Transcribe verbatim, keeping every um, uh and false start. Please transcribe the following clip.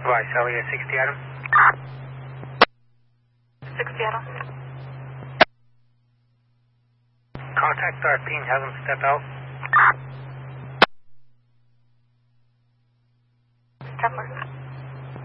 Right, Sally, uh, sixty Adam. sixty Adam. Contact thirteen, have them step out. ten four.